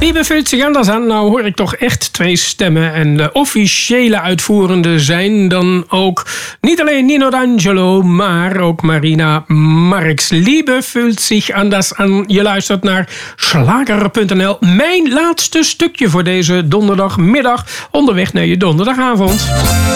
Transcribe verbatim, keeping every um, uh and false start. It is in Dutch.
Liebe fühlt zich anders aan. Nou hoor ik toch echt twee stemmen. En de officiële uitvoerende zijn dan ook niet alleen Nino D'Angelo, maar ook Marina Marx. Liebe fühlt zich anders aan. Je luistert naar Schlager punt n l. Mijn laatste stukje voor deze donderdagmiddag. Onderweg naar je donderdagavond.